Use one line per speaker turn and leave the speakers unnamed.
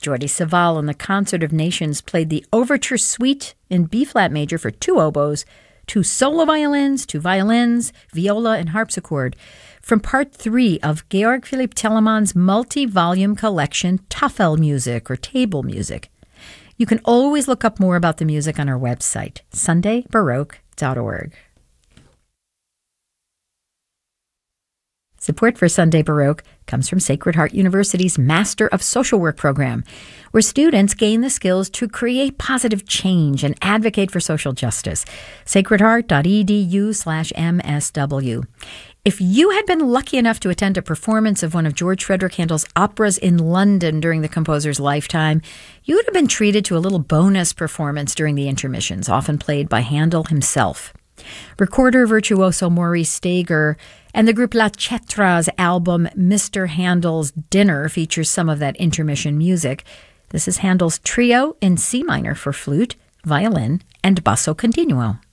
Jordi Savall and the Concert of Nations played the Overture Suite in B-flat major for 2 oboes, 2 solo violins, 2 violins, viola, and harpsichord from Part 3 of Georg Philipp Telemann's multi-volume collection Tafel Music or Table Music. You can always look up more about the music on our website, sundaybaroque.org. Support for Sunday Baroque comes from Sacred Heart University's Master of Social Work program, where students gain the skills to create positive change and advocate for social justice. sacredheart.edu/MSW. If you had been lucky enough to attend a performance of one of George Frederick Handel's operas in London during the composer's lifetime, you would have been treated to a little bonus performance during the intermissions, often played by Handel himself. Recorder virtuoso Maurice Stager and the group La Cetra's album Mr. Handel's Dinner features some of that intermission music. This is Handel's Trio in C minor for flute, violin, and basso continuo.